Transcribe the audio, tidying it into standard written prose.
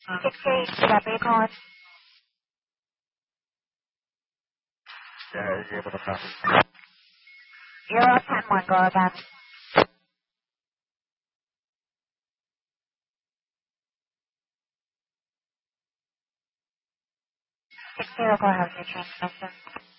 68, copy, calling. Yeah, you're able to copy. Euro 10-1, go again. 60, go ahead with your transmission.